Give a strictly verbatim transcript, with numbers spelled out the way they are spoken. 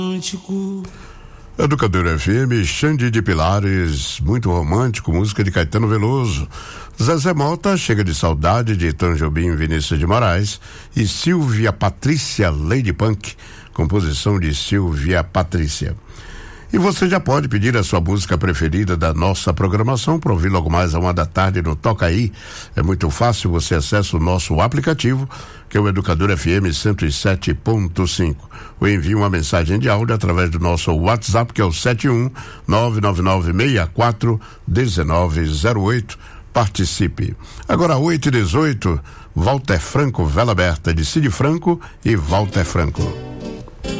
Educadora F M, Xande de Pilares, muito romântico, música de Caetano Veloso. Zezé Mota, Chega de Saudade, de Tom Jobim e Vinícius de Moraes. E Silvia Patrícia, Lady Punk, composição de Silvia Patrícia. E você já pode pedir a sua música preferida da nossa programação para ouvir logo mais a uma da tarde no Toca Aí. É muito fácil, você acessa o nosso aplicativo, que é o Educador F M cento e sete ponto cinco. Ou envie uma mensagem de áudio através do nosso WhatsApp, que é o sete um nove nove nove seis quatro um nove zero oito. Participe. Agora, oito e dezoito, Walter Franco, Vela Aberta, de Cid Franco e Walter Franco.